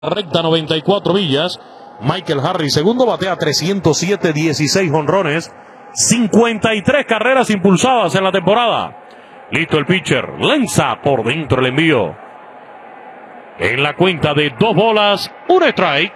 recta 94 millas. Michael Harris segundo, batea 307, 16 jonrones, 53 carreras impulsadas en la temporada. Listo el pitcher, lanza por dentro el envío. En la cuenta de 2 bolas, 1 strike.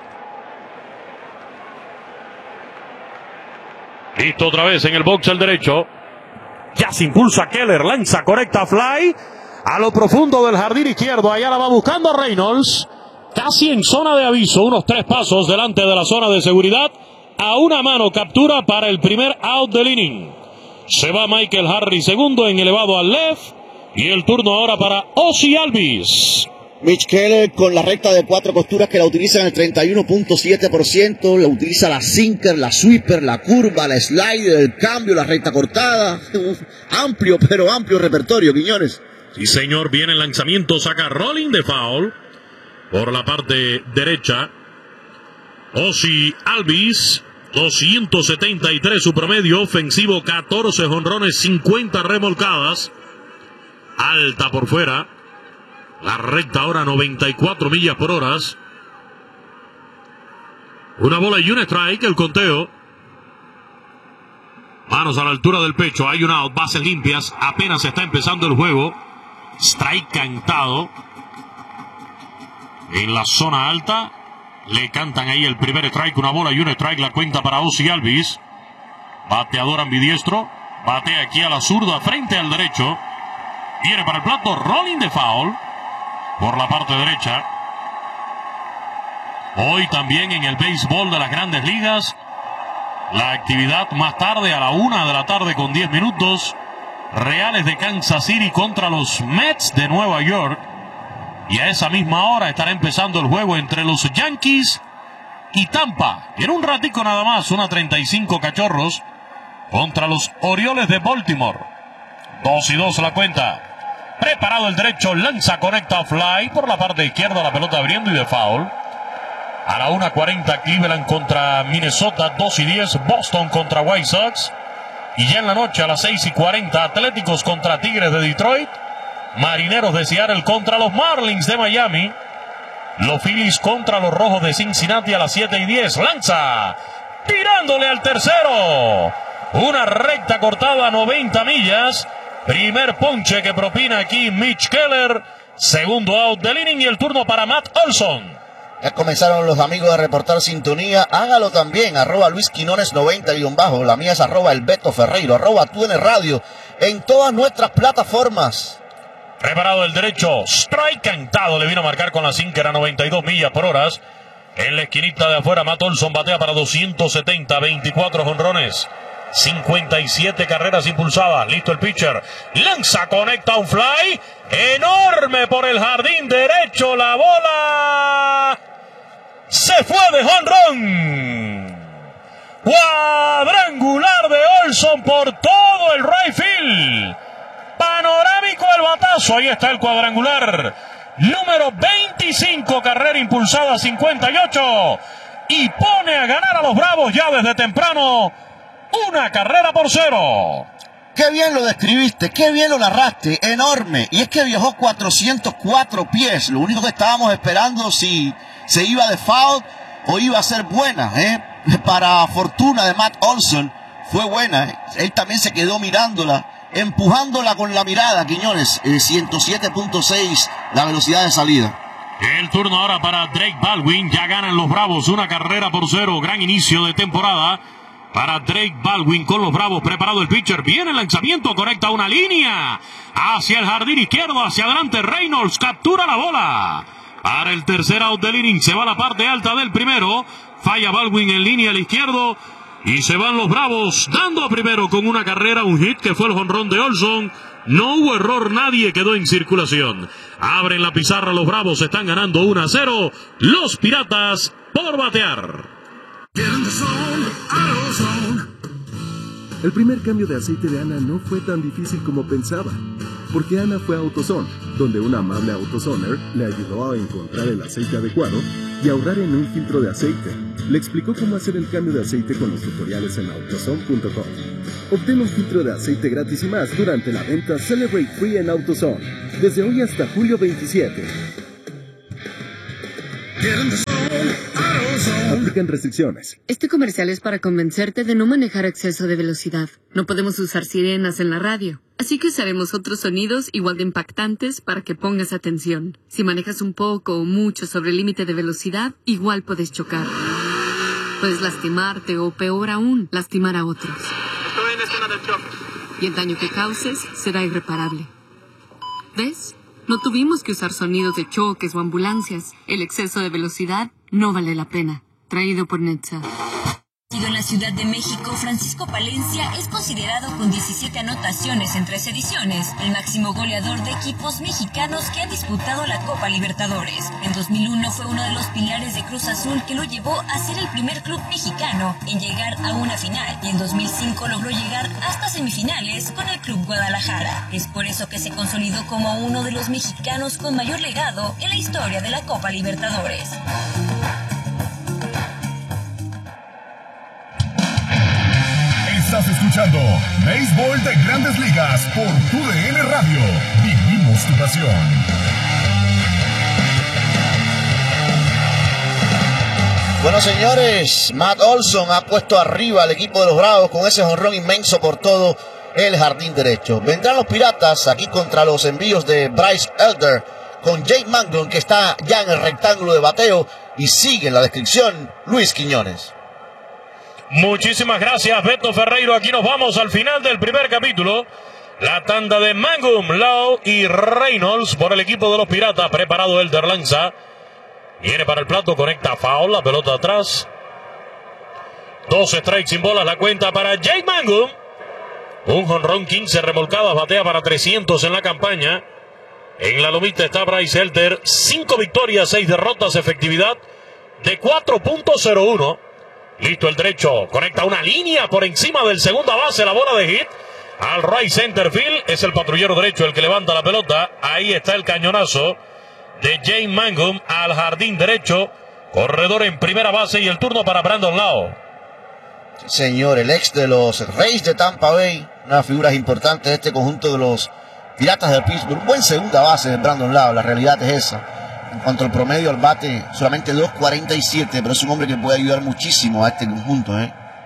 Listo otra vez en el box el derecho. Ya se impulsa Keller, lanza correcta fly a lo profundo del jardín izquierdo. Allá la va buscando Reynolds. Casi en zona de aviso, unos 3 pasos delante de la zona de seguridad. A una mano captura para el primer out del inning. Se va Michael Harris segundo en elevado al left. Y el turno ahora para Ozzie Albies. Mitch Keller con la recta de 4 costuras que la utiliza en el 31.7%. La utiliza la sinker, la sweeper, la curva, la slider, el cambio, la recta cortada. Amplio, pero amplio repertorio, Quiñones. Sí, señor, viene el lanzamiento, saca rolling de foul. Por la parte derecha, Ozzie Albies, 273 su promedio ofensivo, 14 jonrones, 50 remolcadas. Alta por fuera. La recta ahora 94 millas por hora. Una bola y un strike, el conteo. Manos a la altura del pecho, hay un out, bases limpias. Apenas está empezando el juego. Strike cantado. En la zona alta, le cantan ahí el primer strike, una bola y un strike, la cuenta para Ozzie Albies. Bateador ambidiestro, batea aquí a la zurda, frente al derecho. Viene para el plato, rolling de foul, por la parte derecha. Hoy también en el béisbol de las Grandes Ligas, la actividad más tarde a la 1 de la tarde con 10 minutos. Reales de Kansas City contra los Mets de Nueva York. Y a esa misma hora estará empezando el juego entre los Yankees y Tampa. Y en un ratico nada más, 1:35 Cachorros contra los Orioles de Baltimore. 2-2 la cuenta. Preparado el derecho, lanza, conecta fly por la parte izquierda, la pelota abriendo y de foul. A la 1:40 Cleveland contra Minnesota, 2-10 Boston contra White Sox. Y ya en la noche a las 6:40 Atléticos contra Tigres de Detroit. Marineros de Seattle contra los Marlins de Miami. Los Phillies contra los Rojos de Cincinnati a las 7:10. Lanza, tirándole al tercero. Una recta cortada a 90 millas. Primer ponche que propina aquí Mitch Keller. Segundo out del inning y el turno para Matt Olson. Ya comenzaron los amigos a reportar sintonía. Hágalo también, @LuisQuinones90_. La mía es @ElBetoFerreiro, @TUN Radio. En todas nuestras plataformas. Preparado el derecho, strike cantado, le vino a marcar con la sinker a 92 millas por hora. En la esquinita de afuera, Matt Olson batea para 270, 24 jonrones, 57 carreras impulsadas. Listo el pitcher, lanza, conecta un fly, enorme por el jardín derecho, la bola se fue de jonrón. Cuadrangular de Olson por todo el right field. Panorámico el batazo, ahí está el cuadrangular. Número 25, carrera impulsada 58. Y pone a ganar a los Bravos ya desde temprano 1-0. Qué bien lo describiste, qué bien lo narraste, enorme. Y es que viajó 404 pies. Lo único que estábamos esperando si se iba de foul o iba a ser buena, Para fortuna de Matt Olson, fue buena. Él también se quedó mirándola, empujándola con la mirada, Quiñones. 107.6 la velocidad de salida. El turno ahora para Drake Baldwin. Ya ganan los Bravos 1-0. Gran inicio de temporada para Drake Baldwin con los Bravos. Preparado el pitcher. Viene el lanzamiento. Conecta una línea hacia el jardín izquierdo. Hacia adelante Reynolds. Captura la bola. Para el tercer out del inning. Se va a la parte alta del primero. Falla Baldwin en línea al izquierdo. Y se van los Bravos dando a primero con una carrera, un hit que fue el jonrón de Olson. No hubo error, nadie quedó en circulación. Abren la pizarra los Bravos, están ganando 1-0. Los Piratas por batear. El primer cambio de aceite de Ana no fue tan difícil como pensaba, porque Ana fue a AutoZone, donde un amable AutoZoner le ayudó a encontrar el aceite adecuado y ahorrar en un filtro de aceite. Le explicó cómo hacer el cambio de aceite con los tutoriales en AutoZone.com. Obtén un filtro de aceite gratis y más durante la venta Celebrate Free en AutoZone, desde hoy hasta julio 27. Aplican restricciones. Este comercial es para convencerte de no manejar a exceso de velocidad. No podemos usar sirenas en la radio, así que usaremos otros sonidos igual de impactantes para que pongas atención. Si manejas un poco o mucho sobre el límite de velocidad, igual puedes chocar. Puedes lastimarte o, peor aún, lastimar a otros. Estoy en escena del choque. Y el daño que causes será irreparable. ¿Ves? No tuvimos que usar sonidos de choques o ambulancias. El exceso de velocidad no vale la pena. Traído por Netza. En la Ciudad de México, Francisco Palencia es considerado con 17 anotaciones en 3 ediciones, el máximo goleador de equipos mexicanos que ha disputado la Copa Libertadores. En 2001 fue uno de los pilares de Cruz Azul que lo llevó a ser el primer club mexicano en llegar a una final, y en 2005 logró llegar hasta semifinales con el Club Guadalajara. Es por eso que se consolidó como uno de los mexicanos con mayor legado en la historia de la Copa Libertadores. Estás escuchando Béisbol de Grandes Ligas por TUDN Radio. Vivimos tu pasión. Bueno, señores, Matt Olson ha puesto arriba al equipo de los Bravos con ese jonrón inmenso por todo el jardín derecho. Vendrán los Piratas aquí contra los envíos de Bryce Elder con Jake Mangum, que está ya en el rectángulo de bateo, y sigue en la descripción Luis Quiñones. Muchísimas gracias, Beto Ferreiro. Aquí nos vamos al final del primer capítulo. La tanda de Mangum, Lowe y Reynolds por el equipo de los Piratas. Preparado Elder, lanza. Viene para el plato, conecta foul, la pelota atrás. 2 strikes sin bolas, la cuenta para Jake Mangum. Un jonrón, 15 remolcadas, batea para 300 en la campaña. En la lomita está Bryce Elder. 5 victorias, 6 derrotas, efectividad de 4.01. Listo el derecho, conecta una línea por encima del segunda base, la bola de hit al right center field. Es el patrullero derecho el que levanta la pelota. Ahí está el cañonazo de Jake Mangum al jardín derecho. Corredor en primera base y el turno para Brandon Lowe. Sí, señor, el ex de los Rays de Tampa Bay, una figura importante de este conjunto de los Piratas de Pittsburgh. Buen segunda base de Brandon Lowe, la realidad es esa. En cuanto al promedio al bate, solamente 2.47, pero es un hombre que puede ayudar muchísimo a este conjunto,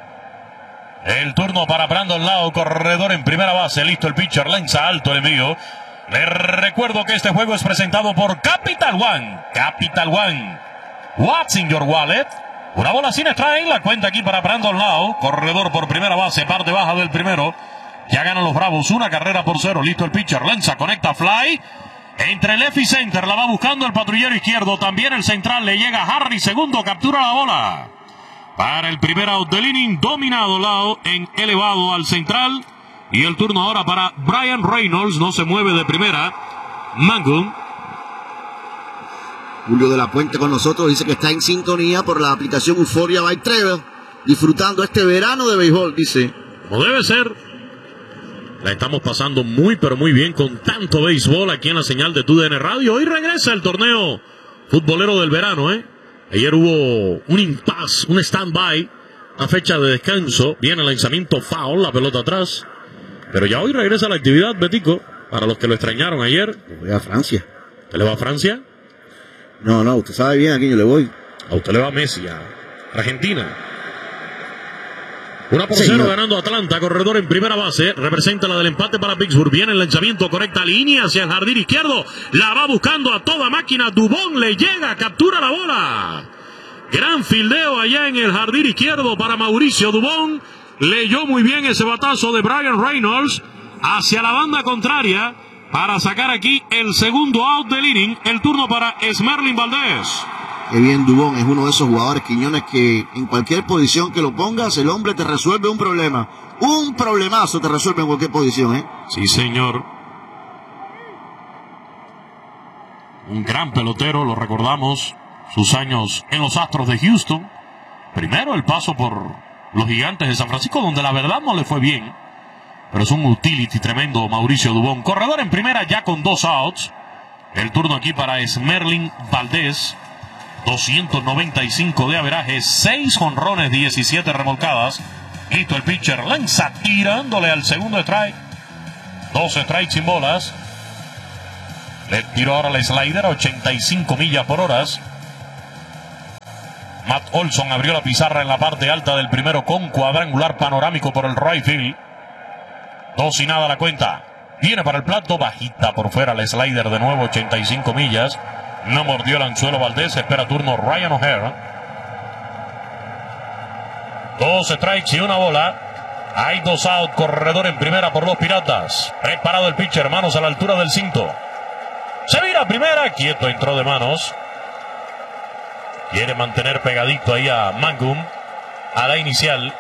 El turno para Brandon Lowe, corredor en primera base. Listo el pitcher, lanza alto el envío. Les recuerdo que este juego es presentado por Capital One. Capital One. What's in your wallet? Una bola sin strike, la cuenta aquí para Brandon Lowe. Corredor por primera base, parte baja del primero. Ya ganan los Bravos, 1-0. Listo el pitcher, lanza, conecta, fly. Entre left y center, la va buscando el patrullero izquierdo. También el central, le llega Harry, segundo, captura la bola. Para el primer out del inning, dominado Lowe en elevado al central. Y el turno ahora para Brian Reynolds, no se mueve de primera. Mangum. Julio de la Puente con nosotros, dice que está en sintonía por la aplicación Euphoria by Trevor, disfrutando este verano de béisbol, dice. Como debe ser. La estamos pasando muy, pero muy bien con tanto béisbol aquí en la señal de TUDN Radio. Hoy regresa el torneo futbolero del verano, Ayer hubo un impasse, un stand-by, a fecha de descanso. Viene el lanzamiento foul, la pelota atrás. Pero ya hoy regresa la actividad, Betico, para los que lo extrañaron ayer. Voy a Francia. ¿Usted le va a Francia? No, usted sabe bien a quién yo le voy. A usted le va a Messi, a Argentina. 1-0 ganando Atlanta, corredor en primera base, representa la del empate para Pittsburgh. Viene el lanzamiento, correcta línea hacia el jardín izquierdo, la va buscando a toda máquina, Dubón le llega, captura la bola. Gran fildeo allá en el jardín izquierdo para Mauricio Dubón, leyó muy bien ese batazo de Brian Reynolds hacia la banda contraria para sacar aquí el segundo out del inning. El turno para Esmerlin Valdés. Qué bien Dubón, es uno de esos jugadores, Quiñones, que en cualquier posición que lo pongas, el hombre te resuelve un problema. Un problemazo te resuelve en cualquier posición, Sí, señor. Un gran pelotero, lo recordamos, sus años en los Astros de Houston. Primero el paso por los Gigantes de San Francisco, donde la verdad no le fue bien. Pero es un utility tremendo Mauricio Dubón. Corredor en primera ya con 2 outs. El turno aquí para Esmerlin Valdés. 295 de averaje, 6 jonrones, 17 remolcadas. Listo el pitcher, lanza tirándole al segundo strike. 2 strikes sin bolas. Le tiró ahora el slider a 85 millas por hora. Matt Olson abrió la pizarra en la parte alta del primero con cuadrangular panorámico por el right field. 2-0 la cuenta. Viene para el plato, bajita por fuera el slider de nuevo, 85 millas. No mordió el anzuelo Valdés, espera turno Ryan O'Hare. 2 strikes y una bola. Hay 2 out, corredor en primera por los Piratas. Preparado el pitcher, manos a la altura del cinto. Se vira primera, quieto, entró de manos. Quiere mantener pegadito ahí a Mangum, a la inicial.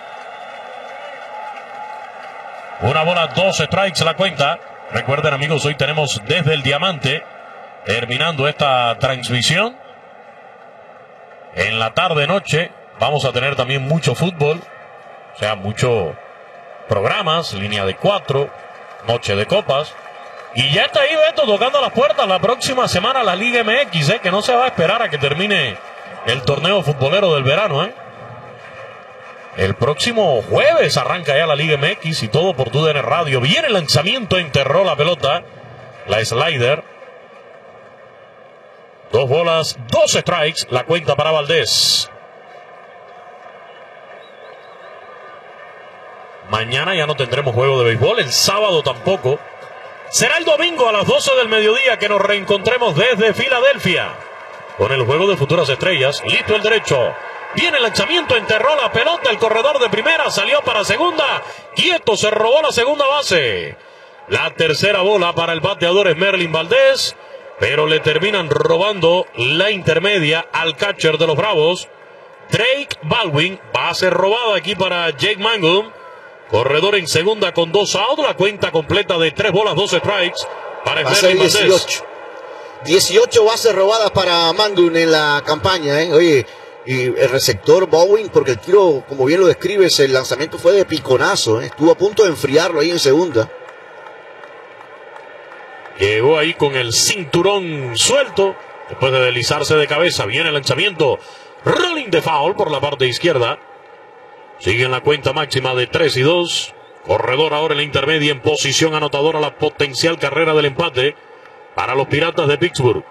Una bola, 2 strikes la cuenta. Recuerden, amigos, hoy tenemos desde el Diamante, terminando esta transmisión. En la tarde-noche vamos a tener también mucho fútbol, o sea, muchos programas, línea de 4, noche de copas. Y ya está ahí Beto tocando las puertas la próxima semana la Liga MX, que no se va a esperar a que termine el torneo futbolero del verano. El próximo jueves arranca ya la Liga MX y todo por TUDN Radio. Viene el lanzamiento, enterró la pelota, la slider. 2 bolas, 2 strikes, la cuenta para Valdés. Mañana ya no tendremos juego de béisbol, el sábado tampoco. Será el domingo a las 12 del mediodía que nos reencontremos desde Filadelfia con el juego de futuras estrellas. Listo el derecho. Viene el lanzamiento, enterró la pelota, el corredor de primera salió para segunda. Quieto, se robó la segunda base. La tercera bola para el bateador es Merlin Valdés, pero le terminan robando la intermedia al catcher de los Bravos, Drake Baldwin. Base robada aquí para Jake Mangum. Corredor en segunda con 2 outs. La cuenta completa de 3 bolas, 2 strikes para Merlin Valdés. 18 bases robadas para Mangum en la campaña, Oye, y el receptor Baldwin, porque el tiro, como bien lo describes, el lanzamiento fue de piconazo, Estuvo a punto de enfriarlo ahí en segunda. Llegó ahí con el cinturón suelto, después de deslizarse de cabeza. Viene el lanzamiento, rolling de foul por la parte izquierda. Sigue en la cuenta máxima de 3-2. Corredor ahora en la intermedia, en posición anotadora, la potencial carrera del empate para los Piratas de Pittsburgh.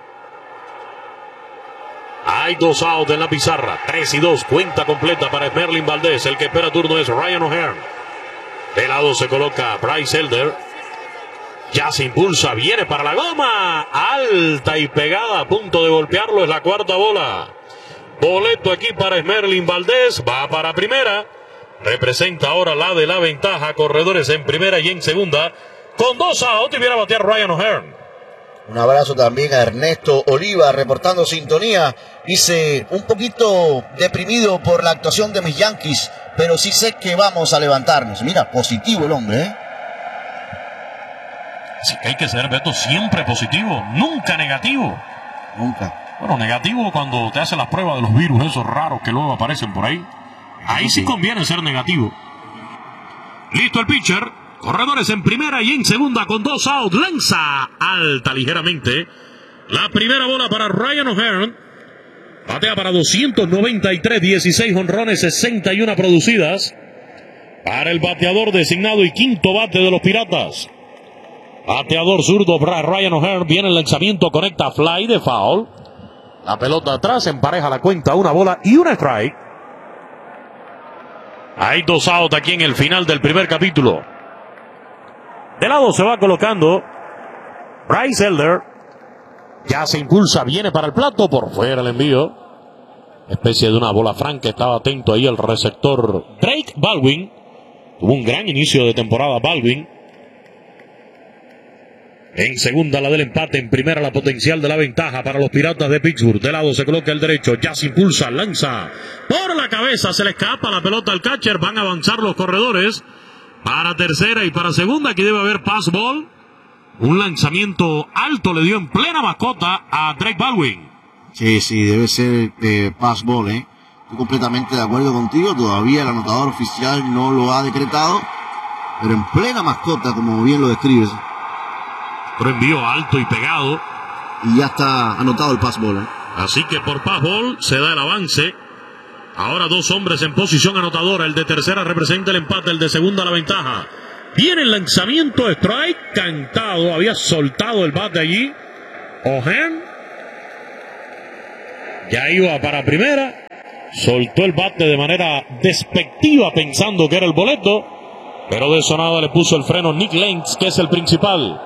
Hay 2 outs en la pizarra, 3-2, cuenta completa para Merlin Valdés. El que espera turno es Ryan O'Hare. De lado se coloca Bryce Elder. Ya se impulsa, viene para la goma, alta y pegada, a punto de golpearlo, es la cuarta bola. Boleto aquí para Merlin Valdés, va para primera. Representa ahora la de la ventaja, corredores en primera y en segunda. Con 2 outs y viene a batear Ryan O'Hare. Un abrazo también a Ernesto Oliva, reportando sintonía. Dice, un poquito deprimido por la actuación de mis Yankees, pero sí sé que vamos a levantarnos. Mira, positivo el hombre, Así que hay que ser, Beto, siempre positivo, nunca negativo. Nunca. Bueno, negativo cuando te hacen las pruebas de los virus, esos raros que luego aparecen por ahí. Ahí sí conviene ser negativo. Listo el pitcher. Corredores en primera y en segunda con 2 outs. Lanza alta ligeramente. La primera bola para Ryan O'Hare. Batea para 293, 16 jonrones, 61 producidas. Para el bateador designado y quinto bate de los Piratas. Bateador zurdo Ryan O'Hare. Viene el lanzamiento, conecta fly de foul. La pelota atrás, empareja la cuenta, 1 bola y 1 strike. Hay 2 outs aquí en el final del primer capítulo. De lado se va colocando Bryce Elder. Ya se impulsa, viene para el plato, por fuera el envío. Especie de una bola franca, estaba atento ahí el receptor Drake Baldwin. Tuvo un gran inicio de temporada Baldwin. En segunda la del empate, en primera la potencial de la ventaja para los Piratas de Pittsburgh. De lado se coloca el derecho, ya se impulsa, lanza por la cabeza, se le escapa la pelota al catcher. Van a avanzar los corredores para tercera y para segunda. Aquí debe haber pass ball. Un lanzamiento alto le dio en plena mascota a Drake Baldwin. Sí, debe ser pass ball, Estoy completamente de acuerdo contigo. Todavía el anotador oficial no lo ha decretado, pero en plena mascota, como bien lo describes. Por envío alto y pegado. Y ya está anotado el pass ball, Así que por pass ball se da el avance. Ahora 2 hombres en posición anotadora. El de tercera representa el empate, el de segunda la ventaja. Viene el lanzamiento, strike, cantado. Había soltado el bate allí O'Hare. Ya iba para primera. Soltó el bate de manera despectiva pensando que era el boleto, pero de eso nada le puso el freno Nick Lenz, que es el principal.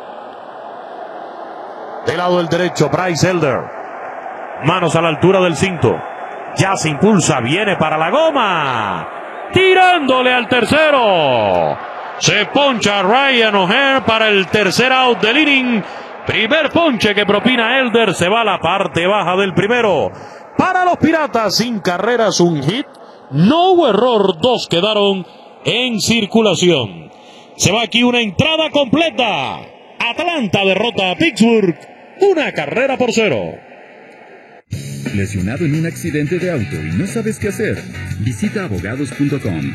Del lado del derecho, Bryce Elder. Manos a la altura del cinto. Ya se impulsa, viene para la goma. Tirándole al tercero. Se poncha Ryan O'Hearn para el tercer out del inning. Primer ponche que propina Elder. Se va a la parte baja del primero. Para los Piratas, sin carreras, un hit. No hubo error, 2 quedaron en circulación. Se va aquí una entrada completa. Atlanta derrota a Pittsburgh 1-0. ¿Lesionado en un accidente de auto y no sabes qué hacer? Visita abogados.com.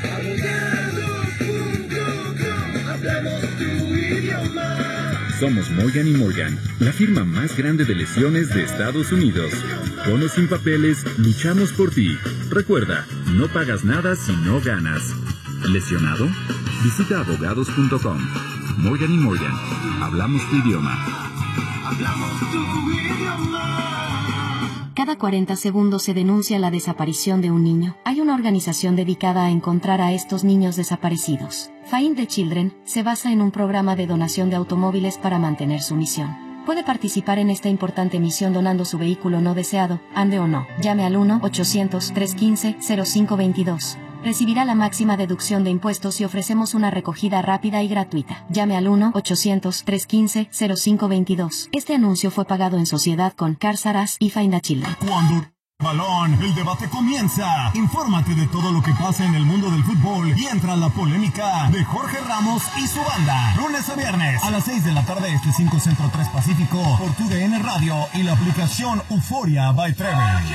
Somos Morgan & Morgan, la firma más grande de lesiones de Estados Unidos. Con o sin papeles, luchamos por ti. Recuerda, no pagas nada si no ganas. ¿Lesionado? Visita abogados.com. Morgan & Morgan, hablamos tu idioma. Cada 40 segundos se denuncia la desaparición de un niño. Hay una organización dedicada a encontrar a estos niños desaparecidos. Find the Children se basa en un programa de donación de automóviles para mantener su misión. Puede participar en esta importante misión donando su vehículo no deseado, ande o no. Llame al 1-800-315-0522. Recibirá la máxima deducción de impuestos y ofrecemos una recogida rápida y gratuita. Llame al 1-800-315-0522. Este anuncio fue pagado en sociedad con Cars R Us y Find a Children. Cuando balón, el debate comienza. Infórmate de todo lo que pasa en el mundo del fútbol y entra la polémica de Jorge Ramos y su banda. Lunes a viernes a las 6 de la tarde, 5 Centro 3 Pacífico, por TUDN Radio y la aplicación Euforia by Trevor.